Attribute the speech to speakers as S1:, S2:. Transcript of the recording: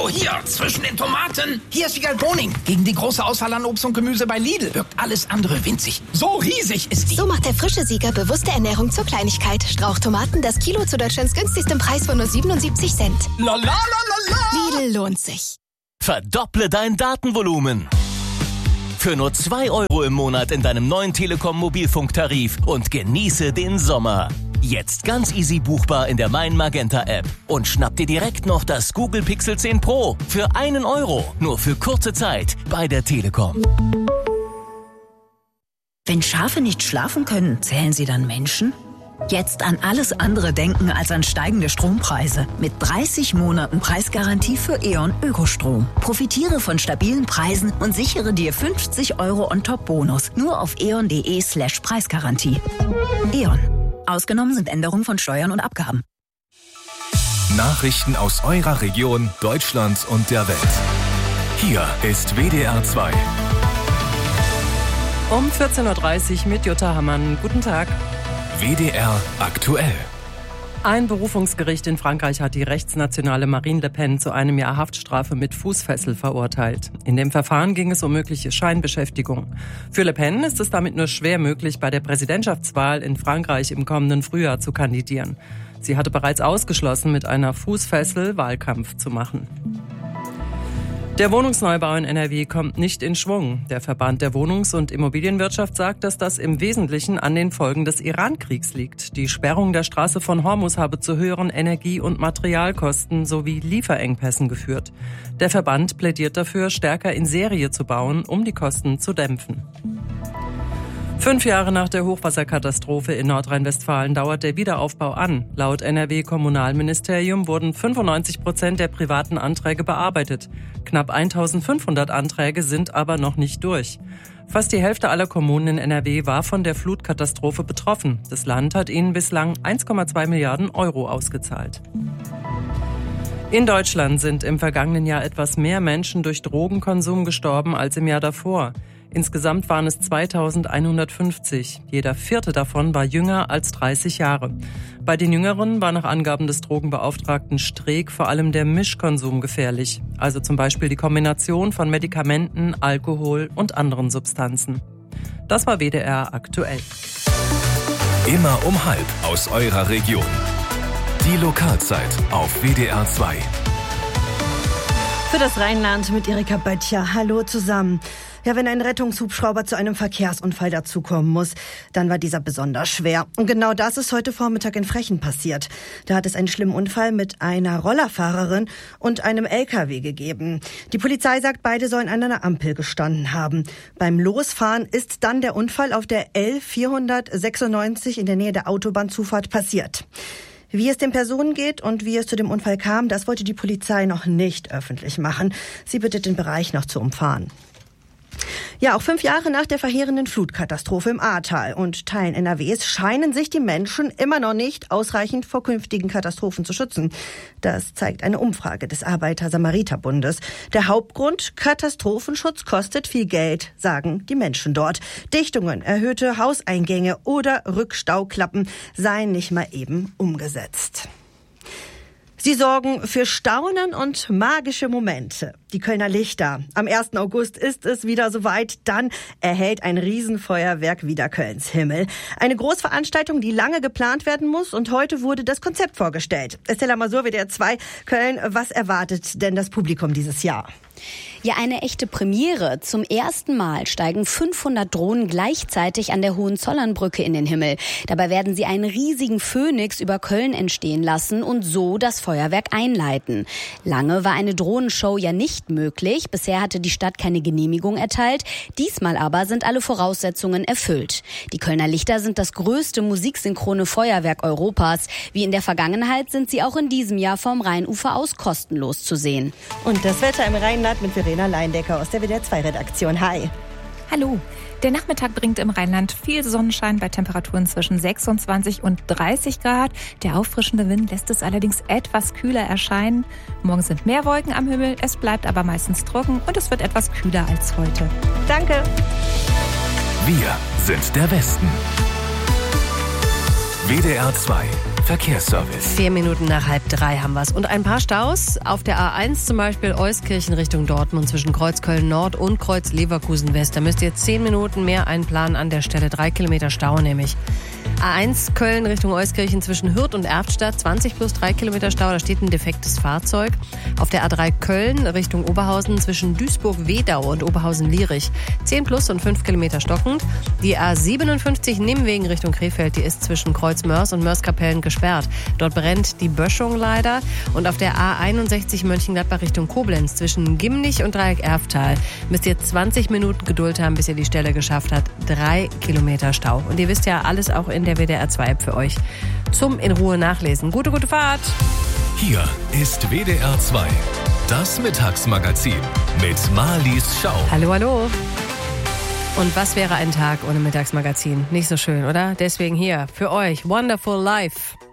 S1: Oh, hier, zwischen den Tomaten. Hier ist Wiegald Boning. Gegen die große Auswahl an Obst und Gemüse bei Lidl wirkt alles andere winzig. So riesig ist die.
S2: So macht der frische Sieger bewusste Ernährung zur Kleinigkeit. Strauchtomaten, das Kilo zu Deutschlands günstigsten Preis von nur 77 Cent.
S1: La la la la la.
S2: Lidl lohnt sich.
S3: Verdopple dein Datenvolumen. Für nur 2 € im Monat in deinem neuen Telekom-Mobilfunktarif und genieße den Sommer. Jetzt ganz easy buchbar in der Mein Magenta App. Und schnapp dir direkt noch das Google Pixel 10 Pro für 1 €. Nur für kurze Zeit bei der Telekom.
S4: Wenn Schafe nicht schlafen können, zählen sie dann Menschen? Jetzt an alles andere denken als an steigende Strompreise. Mit 30 Monaten Preisgarantie für E.ON Ökostrom. Profitiere von stabilen Preisen und sichere dir 50 € on-top-Bonus. Nur auf eon.de/Preisgarantie. E.ON. Ausgenommen sind Änderungen von Steuern und Abgaben.
S5: Nachrichten aus eurer Region, Deutschland und der Welt. Hier ist WDR 2.
S6: Um 14:30 Uhr mit Jutta Hammann. Guten Tag.
S5: WDR aktuell.
S6: Ein Berufungsgericht in Frankreich hat die rechtsnationale Marine Le Pen zu 1 Jahr Haftstrafe mit Fußfessel verurteilt. In dem Verfahren ging es um mögliche Scheinbeschäftigung. Für Le Pen ist es damit nur schwer möglich, bei der Präsidentschaftswahl in Frankreich im kommenden Frühjahr zu kandidieren. Sie hatte bereits ausgeschlossen, mit einer Fußfessel Wahlkampf zu machen. Der Wohnungsneubau in NRW kommt nicht in Schwung. Der Verband der Wohnungs- und Immobilienwirtschaft sagt, dass das im Wesentlichen an den Folgen des Iran-Kriegs liegt. Die Sperrung der Straße von Hormuz habe zu höheren Energie- und Materialkosten sowie Lieferengpässen geführt. Der Verband plädiert dafür, stärker in Serie zu bauen, um die Kosten zu dämpfen. 5 Jahre nach der Hochwasserkatastrophe in Nordrhein-Westfalen dauert der Wiederaufbau an. Laut NRW-Kommunalministerium wurden 95% der privaten Anträge bearbeitet. Knapp 1500 Anträge sind aber noch nicht durch. Fast die Hälfte aller Kommunen in NRW war von der Flutkatastrophe betroffen. Das Land hat ihnen bislang 1,2 Milliarden € ausgezahlt. In Deutschland sind im vergangenen Jahr etwas mehr Menschen durch Drogenkonsum gestorben als im Jahr davor. Insgesamt waren es 2150. Jeder 4. davon war jünger als 30 Jahre. Bei den Jüngeren war nach Angaben des Drogenbeauftragten Streeck vor allem der Mischkonsum gefährlich. Also zum Beispiel die Kombination von Medikamenten, Alkohol und anderen Substanzen. Das war WDR aktuell.
S5: Immer um 12 aus eurer Region. Die Lokalzeit auf WDR 2.
S7: Für das Rheinland mit Erika Böttcher. Hallo zusammen. Ja, wenn ein Rettungshubschrauber zu einem Verkehrsunfall dazukommen muss, dann war dieser besonders schwer. Und genau das ist heute Vormittag in Frechen passiert. Da hat es einen schlimmen Unfall mit einer Rollerfahrerin und einem LKW gegeben. Die Polizei sagt, beide sollen an einer Ampel gestanden haben. Beim Losfahren ist dann der Unfall auf der L496 in der Nähe der Autobahnzufahrt passiert. Wie es den Personen geht und wie es zu dem Unfall kam, das wollte die Polizei noch nicht öffentlich machen. Sie bittet den Bereich noch zu umfahren. Ja, auch 5 Jahre nach der verheerenden Flutkatastrophe im Ahrtal und Teilen NRWs scheinen sich die Menschen immer noch nicht ausreichend vor künftigen Katastrophen zu schützen. Das zeigt eine Umfrage des Arbeiter-Samariter-Bundes. Der Hauptgrund: Katastrophenschutz kostet viel Geld, sagen die Menschen dort. Dichtungen, erhöhte Hauseingänge oder Rückstauklappen seien nicht mal eben umgesetzt. Sie sorgen für Staunen und magische Momente. Die Kölner Lichter. Am 1. August ist es wieder soweit. Dann erhält ein Riesenfeuerwerk wieder Kölns Himmel. Eine Großveranstaltung, die lange geplant werden muss. Und heute wurde das Konzept vorgestellt. Estella Masur, WDR 2, Köln. Was erwartet denn das Publikum dieses Jahr?
S8: Ja, eine echte Premiere. Zum ersten Mal steigen 500 Drohnen gleichzeitig an der Hohenzollernbrücke in den Himmel. Dabei werden sie einen riesigen Phönix über Köln entstehen lassen und so das Feuerwerk einleiten. Lange war eine Drohnenshow ja nicht möglich. Bisher hatte die Stadt keine Genehmigung erteilt. Diesmal aber sind alle Voraussetzungen erfüllt. Die Kölner Lichter sind das größte musiksynchrone Feuerwerk Europas. Wie in der Vergangenheit sind sie auch in diesem Jahr vom Rheinufer aus kostenlos zu sehen.
S7: Und das Wetter im Rheinland mit Verena Leindecker aus der WDR 2-Redaktion. Hi.
S9: Hallo. Der Nachmittag bringt im Rheinland viel Sonnenschein bei Temperaturen zwischen 26 und 30 Grad. Der auffrischende Wind lässt es allerdings etwas kühler erscheinen. Morgen sind mehr Wolken am Himmel, es bleibt aber meistens trocken und es wird etwas kühler als heute.
S7: Danke.
S5: Wir sind der Westen. WDR 2 Verkehrsservice.
S6: 4 Minuten nach 2:30 haben wir's. Und ein paar Staus. Auf der A1 zum Beispiel Euskirchen Richtung Dortmund zwischen Kreuz Köln-Nord und Kreuz Leverkusen-West. Da müsst ihr 10 Minuten mehr einplanen an der Stelle. 3 Kilometer Stau nämlich. A1 Köln Richtung Euskirchen zwischen Hürth und Erftstadt, 20 plus 3 Kilometer Stau, da steht ein defektes Fahrzeug. Auf der A3 Köln Richtung Oberhausen zwischen Duisburg-Wedau und Oberhausen-Lierich, 10 plus und 5 Kilometer stockend. Die A57 Nimwegen Richtung Krefeld, die ist zwischen Kreuz-Mörs und Mörs-Kapellen gesperrt. Dort brennt die Böschung leider. Und auf der A61 Mönchengladbach Richtung Koblenz zwischen Gimnich und Dreieck-Erftal müsst ihr 20 Minuten Geduld haben, bis ihr die Stelle geschafft habt. 3 Kilometer Stau. Und ihr wisst ja, alles auch in der WDR2-App für euch zum in Ruhe nachlesen. Gute Fahrt!
S5: Hier ist WDR2, das Mittagsmagazin mit Marlies Schau.
S6: Hallo. Und was wäre ein Tag ohne Mittagsmagazin? Nicht so schön, oder? Deswegen hier für euch Wonderful Life.